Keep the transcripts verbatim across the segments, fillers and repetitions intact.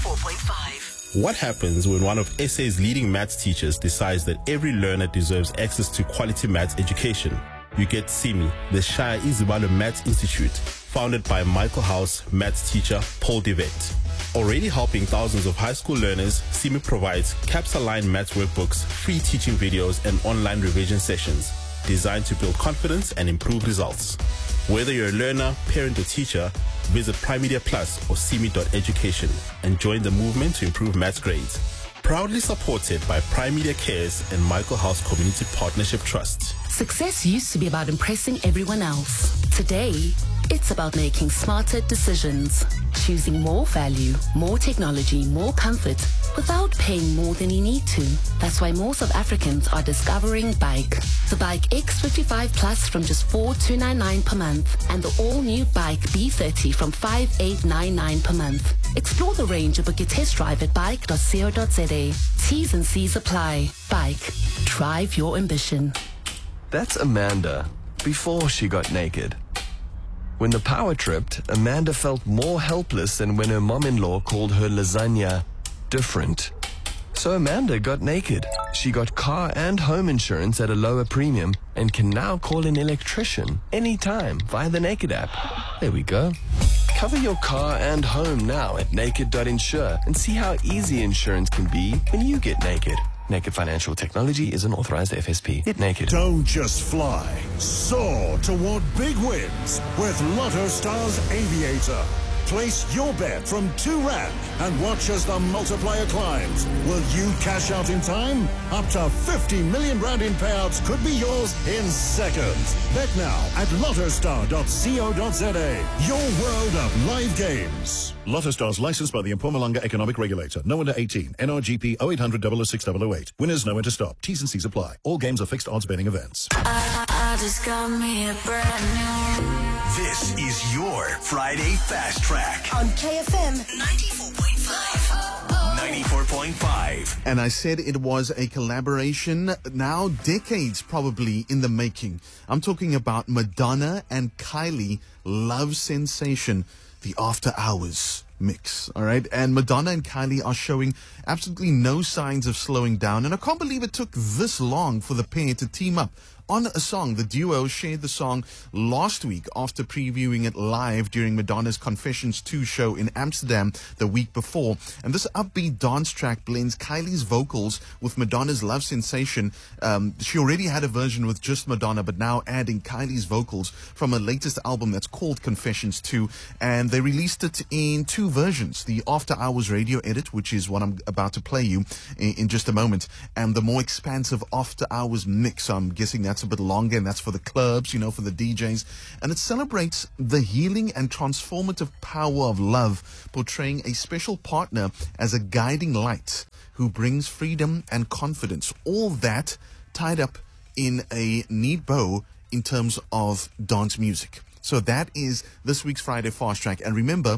ninety-four point five. What happens when one of S A's leading maths teachers decides that every learner deserves access to quality maths education? You get SIMI, the Shaya Izibalo Maths Institute, founded by Michael House maths teacher Paul DeVette. Already helping thousands of high school learners, SIMI provides CAPS-aligned maths workbooks, free teaching videos, and online revision sessions designed to build confidence and improve results. Whether you're a learner, parent, or teacher, visit Primedia Plus or simi dot education and join the movement to improve maths grades. Proudly supported by Primedia Cares and Michael House Community Partnership Trust. Success used to be about impressing everyone else. Today, it's about making smarter decisions. Choosing more value, more technology, more comfort, without paying more than you need to. That's why more South Africans are discovering Bike. The Bike X fifty-five Plus from just four thousand two hundred ninety-nine per month and the all-new Bike B thirty from five thousand eight hundred ninety-nine per month. Explore the range and book your test drive at bike dot co dot za. T's and C's apply. Bike. Drive your ambition. That's Amanda before she got naked. When the power tripped, Amanda felt more helpless than when her mom-in-law called her lasagna different. So Amanda got naked. She got car and home insurance at a lower premium and can now call an electrician anytime via the Naked app. There we go. Cover your car and home now at naked dot insure and see how easy insurance can be when you get naked. Naked Financial Technology is an authorized F S P. Get naked. Don't just fly. Soar toward big wins with Lotto Stars Aviator. Place your bet from two rand and watch as the multiplier climbs. Will you cash out in time? Up to fifty million rand in payouts could be yours in seconds. Bet now at lottostar dot co dot za. Your world of live games. Lotto Stars licensed by the Mpumalanga Economic Regulator. No under eighteen. N R G P oh eight hundred, double oh six, double oh eight. Winners know when to stop. T's and C's apply. All games are fixed odds betting events. I, I just got me a brand new. This is your Friday Fast Track On K F M ninety-four point five. ninety-four point five. And I said it was a collaboration now decades probably in the making. I'm talking about Madonna and Kylie Love Sensation, the After Hours mix. All right. And Madonna and Kylie are showing absolutely no signs of slowing down. And I can't believe it took this long for the pair to team up on a song. The duo shared the song last week after previewing it live during Madonna's Confessions two show in Amsterdam the week before. And this upbeat dance track blends Kylie's vocals with Madonna's Love Sensation. Um, she already had a version with just Madonna, but now adding Kylie's vocals from her latest album that's called Confessions two. And they released it in two versions. The After Hours radio edit, which is what I'm about to play you in, in just a moment, and the more expansive After Hours mix. I'm guessing that's a bit longer, and that's for the clubs, you know, for the D Js. And it celebrates the healing and transformative power of love, portraying a special partner as a guiding light who brings freedom and confidence. All that tied up in a neat bow in terms of dance music. So that is this week's Friday Fast Track. And remember,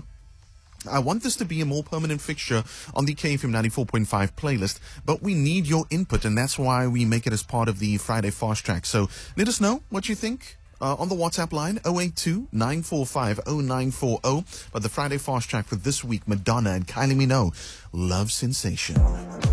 I want this to be a more permanent fixture on the K F M ninety-four point five playlist, but we need your input, and that's why we make it as part of the Friday Fast Track. So let us know what you think uh, on the WhatsApp line, oh eight two, nine four five, oh nine four oh. But the Friday Fast Track for this week, Madonna and Kylie Minogue, Love Sensation.